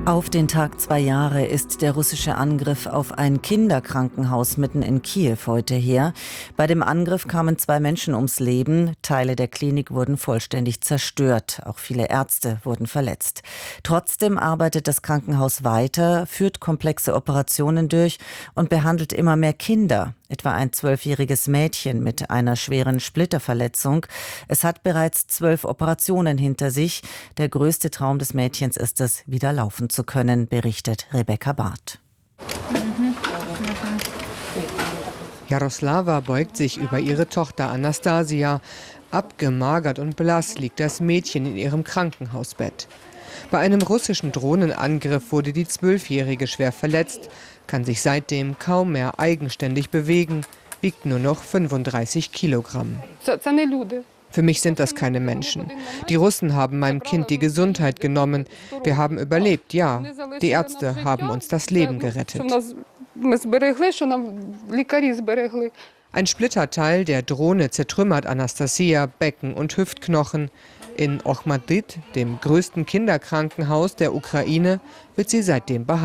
Auf den Tag 2 Jahre ist der russische Angriff auf ein Kinderkrankenhaus mitten in Kiew heute her. Bei dem Angriff kamen 2 Menschen ums Leben. Teile der Klinik wurden vollständig zerstört. Auch viele Ärzte wurden verletzt. Trotzdem arbeitet das Krankenhaus weiter, führt komplexe Operationen durch und behandelt immer mehr Kinder. Etwa ein 12-jähriges Mädchen mit einer schweren Splitterverletzung. Es hat bereits 12 Operationen hinter sich. Der größte Traum des Mädchens ist es, wieder laufen zu können, berichtet Rebecca Barth. Jaroslava beugt sich über ihre Tochter Anastasia. Abgemagert und blass liegt das Mädchen in ihrem Krankenhausbett. Bei einem russischen Drohnenangriff wurde die 12-Jährige schwer verletzt, kann sich seitdem kaum mehr eigenständig bewegen, wiegt nur noch 35 Kilogramm. Für mich sind das keine Menschen. Die Russen haben meinem Kind die Gesundheit genommen. Wir haben überlebt, ja. Die Ärzte haben uns das Leben gerettet. Ein Splitterteil der Drohne zertrümmert Anastasia Becken und Hüftknochen. In Ochmatdyt, dem größten Kinderkrankenhaus der Ukraine, wird sie seitdem behandelt.